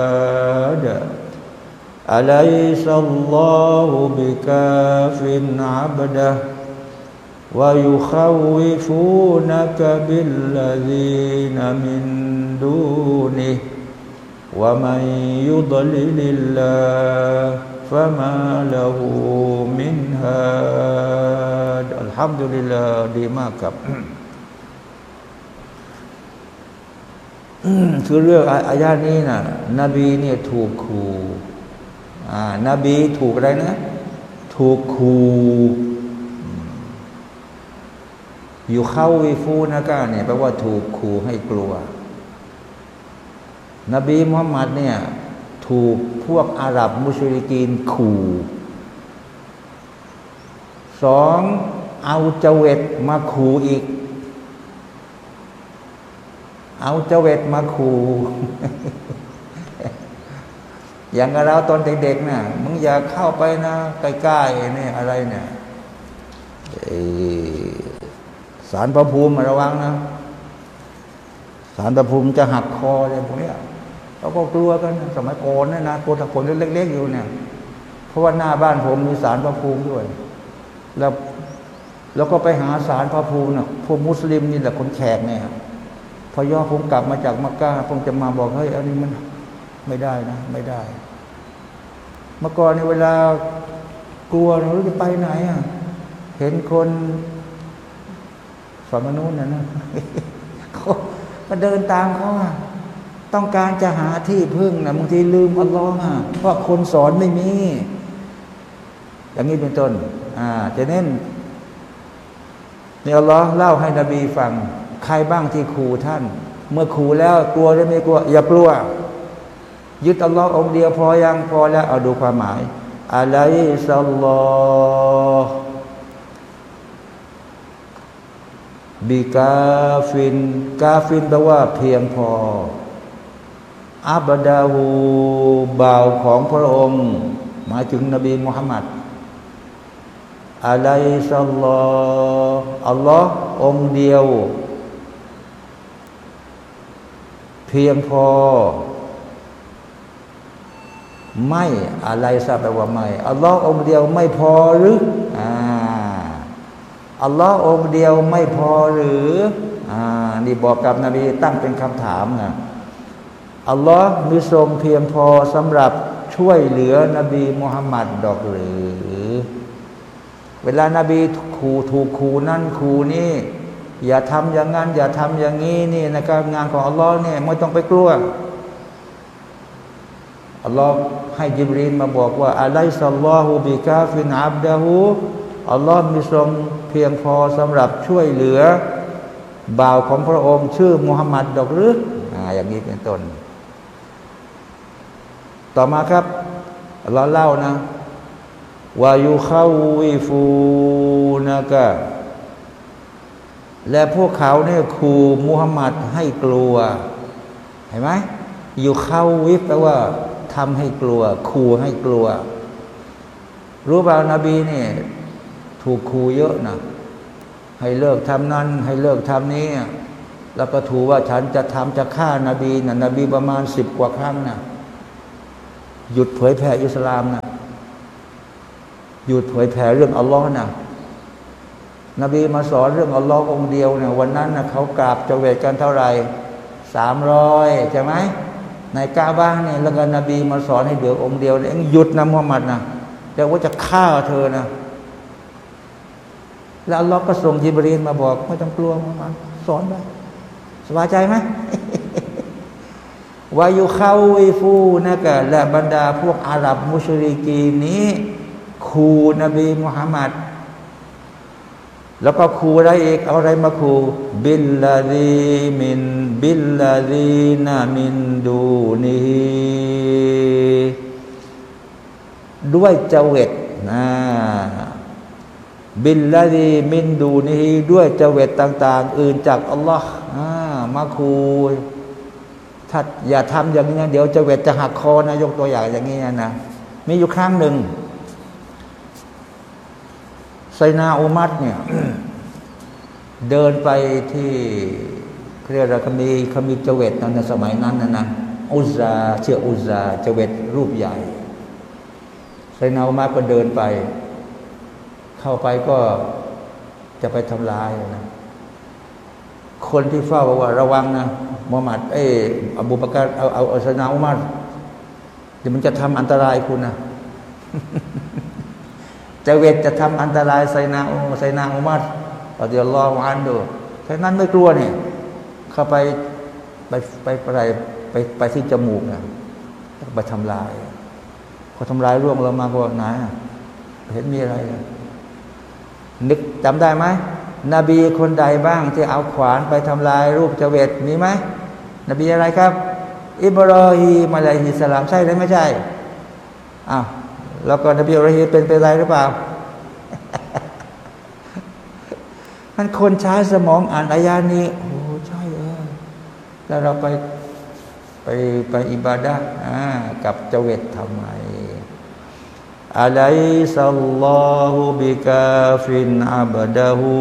أليس الله بكاف عبده ويخوفونك بالذين من دونه ومن يضلل الله فما له من هاد الحمد لله ดีมากครับคือเรื่องอายะนี้นะนบีเนี่ยถูกขู่นบีถูกอะไรนะถูกขู่อยู่เข้าวิฟูนะก้าเนี่ยแปลว่าถูกขู่ให้กลัวนบีมุฮัมมัดเนี่ยถูกพวกอาหรับมุชริกีนขู่สองเอาเจวิตมาขู่อีกเอาเจวิตมาขู่ อย่างเราตอนเด็กๆน่ะมึงอย่าเข้าไปนะใกล้ๆนี่อะไรเนี่ยสารพระภูมิระวังนะสารพระภูมิจะหักคออะไรพวกนี้เราก็กลัวกันสมัยก่อนนะนะคนเล็กๆอยู่เนี่ยเพราะว่าหน้าบ้านผมมีสารพระภูมิด้วยแล้วก็ไปหาสารพระภูมินะพวกมุสลิมนี่แหละคนแขกเนี่ยพอย่อผมกลับมาจากมักกะผมจะมาบอกเฮ้ยอันนี้มันไม่ได้นะไม่ได้เมื่อก่อนในเวลากลัวเราจะไปไหนอ่ะเห็นคนสอนมนุษย์นะเขาก็เดินตามเขาอ่ะต้องการจะหาที่พึ่งนะบางทีลืมอัลลอฮ์อ่ะเพราะคนสอนไม่มีอย่างนี้เป็นต้นจะเน้นนี่อัลลอฮ์เล่าให้นบีฟังใครบ้างที่ขู่ท่านเมื่อขู่แล้วกลัวหรือไม่กลัวอย่ากลัวยึดอัลลอฮ์องเดียวพอยังพอแล้วเอาดูความหมายอะลัยซัลลอฮ์บิกาฟินกาฟินแปลว่าเพียงพออับดาหูบ่าวของพระองค์หมายถึงนบีมุฮัมมัดอะลัยซัลลอฮ์อัลลอฮ์องเดียวเพียงพอไม่อะไรซะแปลว่าไม่อัลลอฮ์องเดียวไม่พอหรืออัลลอฮ์องเดียวไม่พอหรือนี่บอกกับนบีตั้งเป็นคำถามนะอัลลอฮ์มีทรงเพียงพอสำหรับช่วยเหลือนบีมุฮัมมัดดอกหรือเวลานบีขู่ถูกขู่นั่นขู่นี่อย่าทำอย่างนั้นอย่าทำอย่างนี้นี่ในการงานของอัลลอฮ์เนี่ยไม่ต้องไปกลัวอัลลอฮ์ให้ญิบรีลมาบอกว่าอะลัยซัลลอฮุบิกาฟินอับดะฮูอัลลอฮ์มีทรงเพียงพอสำหรับช่วยเหลือบ่าวของพระองค์ชื่อมุฮัมมัดดอกหรืออย่างนี้เป็นต้นต่อมาครับอัลลอฮ์เล่านะวายุเข้าวิฟูนะกะและพวกเขาเนี่ยขู่มุฮัมมัดให้กลัวเห็นไหมอยู่เข้าวิฟแปลว่าทำให้กลัวขู่ให้กลัวรู้เปล่านบีเนี่ยถูกขู่เยอะนะให้เลิกทำนั้นให้เลิกทำนี้แล้วก็ถูกว่าฉันจะทำจะฆ่านบีนะนบีประมาณ10 กว่าครั้งนะหยุดเผยแผ่อิสลามนะหยุดเผยแผ่เรื่องอัลลอฮ์นะนบีมาสอนเรื่องอัลลอฮ์องเดียวเนี่ยวันนั้นนะเขากราบเจเวตกันเท่าไหร่300ใช่ไหมในกาบะเนี่ยแล้วก็นบีมาสอนให้เดือองค์เดียวเองหยุดนะมุฮัมมัดนะแต่ว่าจะฆ่าเธอนะแล้วอัลลอฮ์ก็ส่งญิบรีลมาบอกไม่ต้องกลัวมุฮัมมัดสอนไปสบายใจไหม วายุเข้าวิฟูนะกะและบรรดาพวกอาหรับมุชริกีนนี้ขู่นบีมุฮัมมัดแล้วก็ขู่อะไรอีกเอาอะไรมาขู่บิลลาดีนามินดูนีด้วยเจวิตนะบิลลาดีมินดูนีด้วยเจวิตต่างๆอื่นจากอัลลอฮ์มาขู่ถ้าอย่าทำอย่างนี้นะเดี๋ยวเจวิตจะหักคอนะยกตัวอย่างอย่างนี้นะมีอยู่ครั้งหนึ่งไซนาอุมัรเนี่ย เดินไปที่เรียกว่าเขามีเจวิตในสมัยนั้นนะอุซาเชื่ออุซาเจเวตรูปใหญ่ไซนาอุมัรก็เดินไปเข้าไปก็จะไปทำลายนะคนที่เฝ้าบอกว่าระวังนะมุฮัมมัดอบูบักรเอาไซนาอุมัรเดี๋ยวมันจะทำอันตรายคุณนะเจเวตจะทำอันตรายไซนาอุมัรรอฎิยัลลอฮุอันฮุฉะนั้นไม่กลัวเนี่ยเข้าไปที่จมูกนะไปทำลายพอทำลายร่วงลงมาก็ไหนเห็นมีอะไรนึกจำได้ไหมนบีคนใดบ้างที่เอาขวานไปทำลายรูปเจเวตมีไหมนบีอะไรครับอิบรอฮีมอะลัยฮิสสลามใช่หรือไม่ใช่อ้าวแล้วก็นบีอิบรอฮีเป็นอะไรหรือเปล่ามันคนใช้สมองอ่านอายานี้โอ้ใช่แล้วเราไปอิบาดะห์กับเจเวตทำไมอะลัยซัลลอฮุบิกาฟินอับดะฮู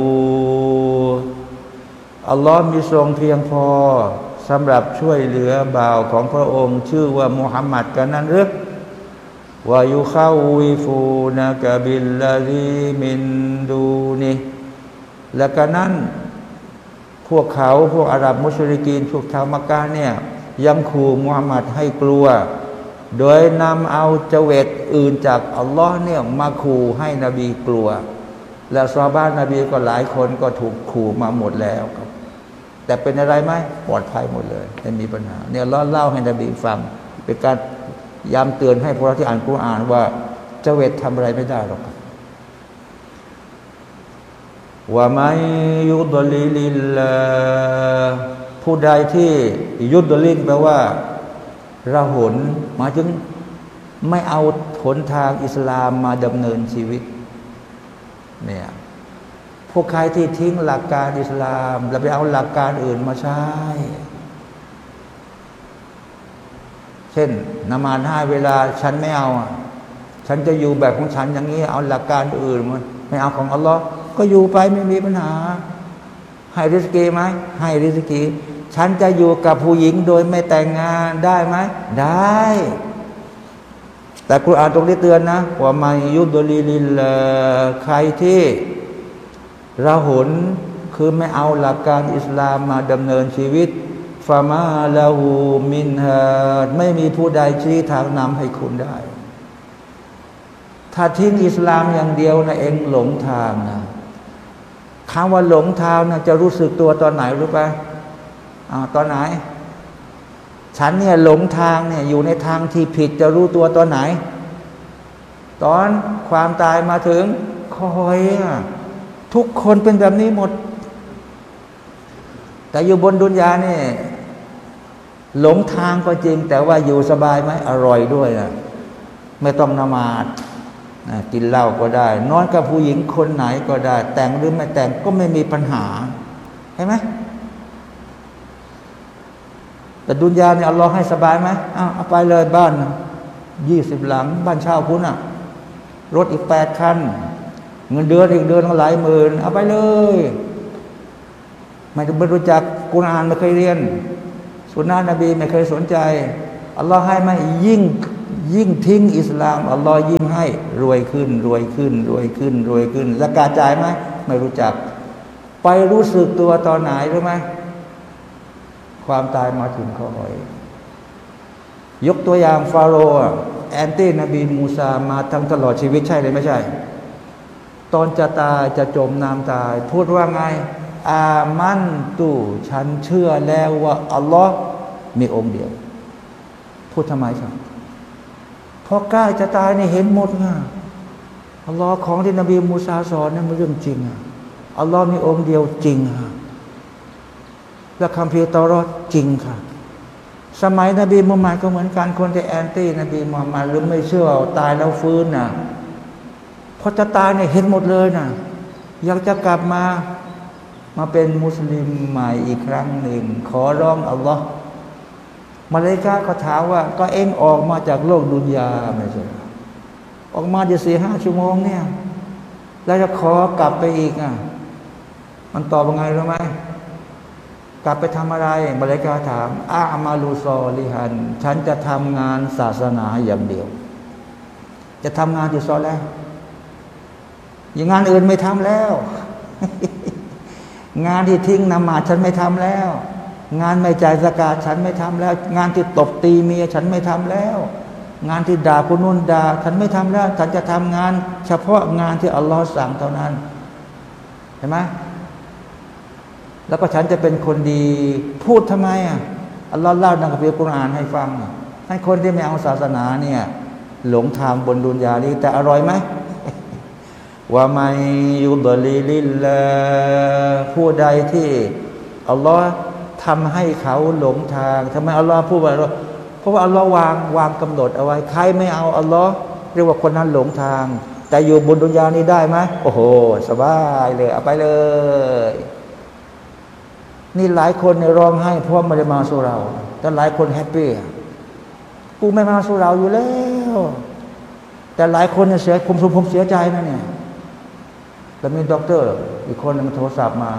อัลลอฮ์มีทรงเพียงพอสำหรับช่วยเหลือบ่าวของพระองค์ชื่อว่ามุฮัมมัดกันนั้นหรือวายุเข้าวิฟูนะกะบิลลาดีมินดูนีและกันนั้นพวกอาหรับมุชริกีนพวกชาวมักกะเนี่ยยังขู่มุฮัมมัดให้กลัวโดยนำเอาเจเวตอื่นจากอัลลอฮ์เนี่ยมาขู่ให้นบีกลัวและซอฮาบะห์นบีก็หลายคนก็ถูกขู่มาหมดแล้วครับแต่เป็นอะไรไหมปลอดภัยหมดเลยไม่มีปัญหาเนี่ยเล่าให้นบีฟังเป็นการย้ำเตือนให้พวกเราที่อ่านกุรอานว่าเจเวตทำอะไรไม่ได้หรอกว่าไม่ยุดลิลิลลาผู้ใดที่ยุดลินแปลว่าระหนหมายถึงไม่เอาหนทางอิสลามมาดำเนินชีวิตเนี่ยพวกใครที่ทิ้งหลักการอิสลามแล้วไปเอาหลักการอื่นมาใช้เช่นนมาศ5 เวลาฉันไม่เอาฉันจะอยู่แบบของฉันอย่างนี้เอาหลักการอื่นมันไม่เอาของอัลลอฮ์ก็อยู่ไปไม่มีปัญหาให้ริสกีไหมให้ริสกีฉันจะอยู่กับผู้หญิงโดยไม่แต่งงานได้ไหมได้แต่กุรอานตรงนี้เตือนนะว่ามัยยุดลิลิลใครที่ระหนคือไม่เอาหลักการอิสลามมาดำเนินชีวิตฟามาลาหูมินฮาไม่มีผู้ใดชี้ทางนำให้คุณได้ถ้าทิ้งอิสลามอย่างเดียวนะเองหลงทางนะคำว่าหลงทางนะจะรู้สึกตัวตอนไหนรู้ป่ะตอนไหนฉันเนี่ยหลงทางเนี่ยอยู่ในทางที่ผิดจะรู้ตัวตอนไหนตอนความตายมาถึงคอยทุกคนเป็นแบบนี้หมดแต่อยู่บนดุนยาเนี่ยหลงทางก็จริงแต่ว่าอยู่สบายไหมอร่อยด้วยนะไม่ต้องนมาศกินเหล้าก็ได้นอนกับผู้หญิงคนไหนก็ได้แต่งหรือไม่แต่งก็ไม่มีปัญหาเห็นไหมแต่ดุนยาเนี่ยอัลลอฮ์ให้สบายไหมเอาไปเลยบ้าน20 หลังบ้านเช่าคุณรถอีก8 คันเงินเดือนอีกเดือนหลายหมื่นเอาไปเลยไม่รู้จักกุรอานไม่เคยเรียนสุนนะนบีไม่เคยสนใจอัลลอฮ์ให้ไหมยิ่งทิ้งอิสลามอัลลอฮ์ยิ่งให้รวยขึ้นแล้วการจ่ายไหมไม่รู้จักไปรู้สึกตัวตอนไหนรู้ไหมความตายมาถึงคอยยกตัวอย่างฟาโรห์แอนตี้นบีมูซามาทั้งตลอดชีวิตใช่หรือไม่ใช่ตอนจะตายจะจมน้ำตายพูดว่าไงอามันตุฉันเชื่อแล้วว่าอัลลอฮ์มีองค์เดียวพูดทำไมครับพอใกล้จะตายนี่เห็นหมดไงอัลลอฮ์ของที่นบีมูซาสอนนี่มันเรื่องจริงอัลลอฮ์มีองค์เดียวจริงและคัมภีร์เตารอดจริงค่ะสมัยนบีมุฮัมมัดก็เหมือนกันคนที่แอนตี้นบีมุฮัมมัดหรือไม่เชื่อตายแล้วฟื้นพอจะตายเนี่ยเห็นหมดเลยอยากจะกลับมาเป็นมุสลิมใหม่อีกครั้งหนึ่งขอร้องอัลลอฮ์มาเลกาก็ถามว่าก็เอ็งออกมาจากโลกดุนยาไม่ใช่ออกมาจะ4-5 ชั่วโมงเนี่ยแล้วจะขอกลับไปอีกมันตอบว่าไงรู้ไหมกลับไปทำอะไรมลาอิกะฮ์ถามอามาลูซอลิฮันฉันจะทำงานศาสนาอย่างเดียวจะทำงานที่ซอลิฮ์อย่างงานอื่นไม่ทำแล้ว งานที่ทิ้งนมาดฉันไม่ทำแล้วงานไม่จ่ายซะกาตฉันไม่ทำแล้วงานที่ตบตีเมียฉันไม่ทำแล้วงานที่ด่าคนนู้นด่าฉันไม่ทำแล้วฉันจะทำงานเฉพาะงานที่อัลลอฮ์สั่งเท่านั้นเห็นไหมแล้วก็ฉันจะเป็นคนดีพูดทำไมอัลลอฮ์เล่าในคัมภีร์กุรอานให้ฟังให้คนที่ไม่เอาศาสนาเนี่ยหลงทางบนดุนยานี้แต่อร่อยไหม ว่าไม่ยุดลิลิลลาผู้ใดที่อัลลอฮ์ทำให้เขาหลงทางทำไมอัลลอฮ์พูดว่าเพราะว่าอัลลอฮ์วางกำหนดเอาไว้ใครไม่เอาอัลลอฮ์เรียกว่าคนนั้นหลงทางแต่อยู่บนดุนยานี้ได้ไหมโอ้โหสบายเลยเอาไปเลยนี่หลายคนเนี่ยร้องไห้เพราะไม่ได้มาสู่เราแต่หลายคนแฮปปี้กูไม่มาสู่เราอยู่แล้วแต่หลายคนเนี่ยเสียผมเสียใจนะเนี่ยแล้วมีด็อกเตอร์อีกคนนึงโทรศัพท์มา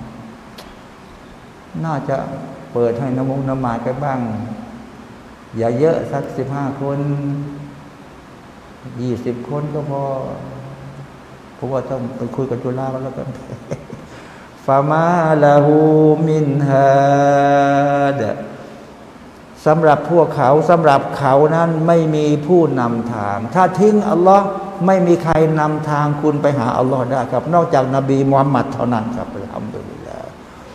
น่าจะเปิดให้น้ำหมาดกันบ้างอย่าเยอะสัก15 คน20 คนก็พอเพราะว่าต้องไปคุยกับจุฬากันแล้วกันฟามาลาหูมินฮาดสำหรับพวกเขาสำหรับเขานั้นไม่มีผู้นำทางถ้าทิ้งอัลลอฮ์ไม่มีใครนำทางคุณไปหาอัลลอฮ์ได้ครับนอกจากนบีมุฮัมมัดเท่านั้นครับอัลฮัมดุลิลลาห์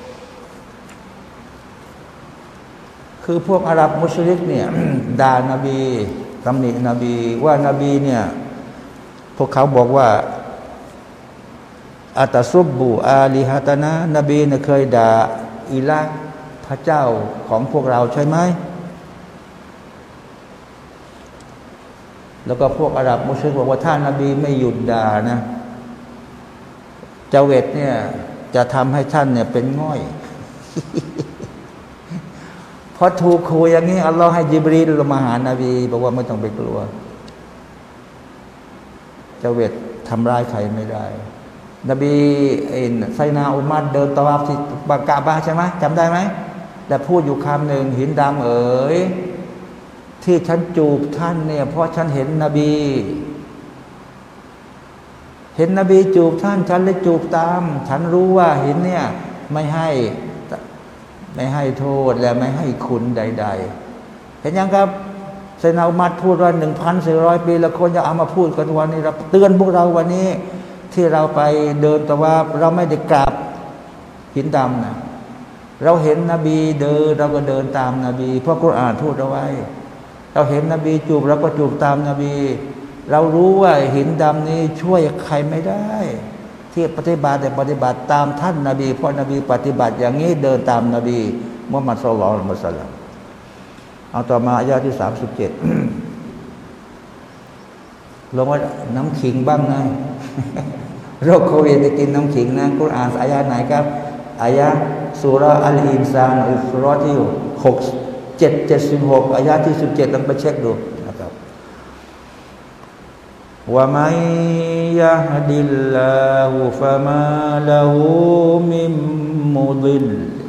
คือพวกอาหรับมุชริกเนี่ย ด่านบีตำหนินบีว่านบีเนี่ยพวกเขาบอกว่าอัตซุบบูอาลิฮัตนะนบีเนี่ยเคยด่าอิละห์พระเจ้าของพวกเราใช่ไหมแล้วก็พวกอาหรับมุชริกบอกว่าถ้านบีไม่หยุดด่านะเจาเวตเนี่ยจะทำให้ท่านเนี่ยเป็นง่อย พอถูกขู่อย่างนี้อัลลอฮ์ให้ญิบรีลลงมาหานาบีบอกว่าไม่ต้องไปกลัวเจาเวตทำร้ายใครไม่ได้นบีไซนาอุมัดเดินตะวาฟที่บักกะบะใช่ไหมจำได้ไหมแต่พูดอยู่คำหนึ่งหินดำเอ๋ยที่ฉันจูบท่านเนี่ยเพราะฉันเห็นนบีจูบท่านฉันเลยจูบตามฉันรู้ว่าหินเนี่ยไม่ให้โทษและไม่ให้คุณใดๆเห็นยังครับไซนาอุมัดพูดว่า1,400 ปีแล้วคนจะเอามาพูดกันวันนี้เราเตือนพวกเราวันนี้ที่เราไปเดินแต่ว่าเราไม่ได้กราบหินดำนะเราเห็นนบีเดินเราก็เดินตามนบีเพราะกุรอานพูดเอาไว้เราเห็นนบีจูบเราก็จูบตามนบีเรารู้ว่าหินดำนี้ช่วยใครไม่ได้ที่ปฏิบัติตามท่านนบีเพราะนบีปฏิบัติอย่างนี้เดินตามนบีมุฮัมมัดศ็อลลัลลอฮุอะลัยฮิวะซัลลัมเอาต่อมาอายะที่37 ลงว่าน้ำขิงบ้างนะ โรคโควิดไปกินน้ำขิงนะกุรอานอายะไหนครับอายะซูเราะห์อัลอินซานซูเราะห์ที่76อายะที่17ลองไปเช็คดูนะครับว่ามัยยะฮดิลลาฮุฟะมาละฮูมิมมุฎิล